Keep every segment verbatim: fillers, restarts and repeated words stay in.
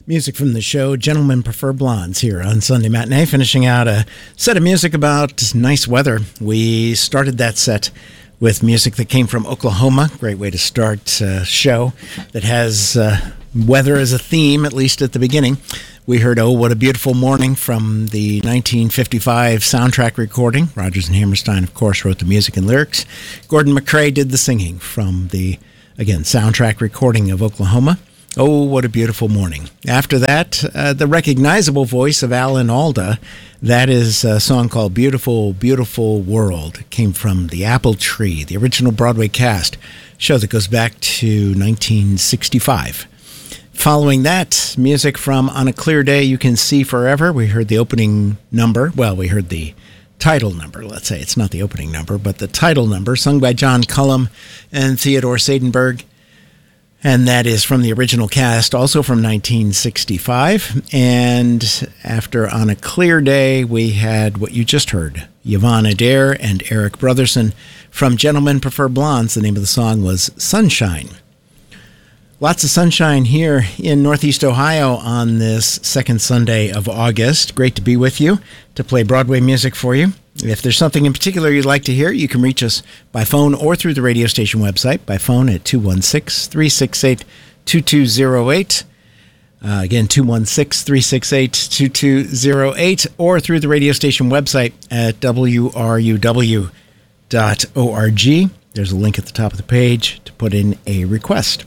Music from the show Gentlemen Prefer Blondes here on Sunday Matinee, finishing out a set of music about nice weather. We started that set with music that came from Oklahoma. Great way to start a show that has uh, weather as a theme, at least at the beginning. We heard Oh, What a Beautiful Morning from the nineteen fifty-five soundtrack recording. Rodgers and Hammerstein, of course, wrote the music and lyrics. Gordon McCrae did the singing from the, again, soundtrack recording of Oklahoma. Oh, What a Beautiful Morning. After that, uh, the recognizable voice of Alan Alda. That is a song called Beautiful, Beautiful World. It came from The Apple Tree, the original Broadway cast, show that goes back to nineteen sixty-five. Following that, music from On a Clear Day You Can See Forever. We heard the opening number. Well, we heard the title number, let's say. It's not the opening number, but the title number, sung by John Cullum and Theodore Seidenberg. And that is from the original cast, also from nineteen sixty-five. And after On a Clear Day, we had what you just heard, Yvonne Adair and Eric Brotherson from Gentlemen Prefer Blondes. The name of the song was Sunshine. Lots of sunshine here in Northeast Ohio on this second Sunday of August. Great to be with you, to play Broadway music for you. If there's something in particular you'd like to hear, you can reach us by phone or through the radio station website. By phone at two one six, three six eight, two two zero eight. Uh, again, two one six, three six eight, two two zero eight. Or through the radio station website at w r u w dot org. There's a link at the top of the page to put in a request.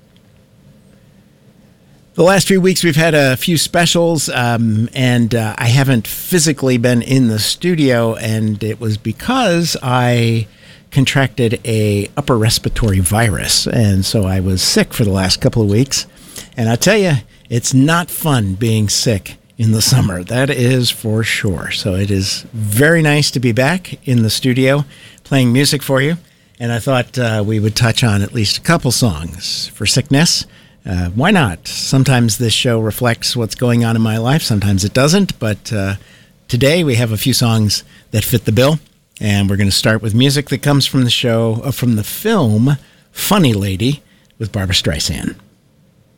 The last few weeks we've had a few specials, um, and uh, I haven't physically been in the studio, and it was because I contracted a upper respiratory virus, and so I was sick for the last couple of weeks. And I tell you, it's not fun being sick in the summer. That is for sure. So it is very nice to be back in the studio playing music for you, and I thought uh, we would touch on at least a couple songs for sickness. Uh, why not? Sometimes this show reflects what's going on in my life. Sometimes it doesn't. But uh, today we have a few songs that fit the bill. And we're going to start with music that comes from the show, uh, from the film Funny Lady with Barbra Streisand.